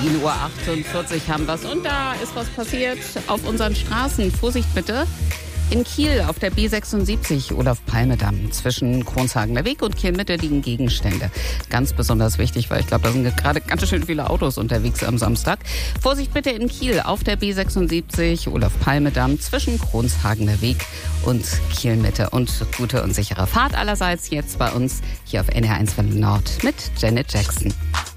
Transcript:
1:48 Uhr haben wir es. Und da ist was passiert auf unseren Straßen. Vorsicht bitte. In Kiel auf der B76 Olaf-Palme-Damm zwischen Kronshagener Weg und Kiel-Mitte liegen Gegenstände. Ganz besonders wichtig, weil ich glaube, da sind gerade ganz schön viele Autos unterwegs am Samstag. Vorsicht bitte in Kiel auf der B76 Olaf-Palme-Damm zwischen Kronshagener Weg und Kiel-Mitte. Und gute und sichere Fahrt allerseits jetzt bei uns hier auf NR1 Nord mit Janet Jackson.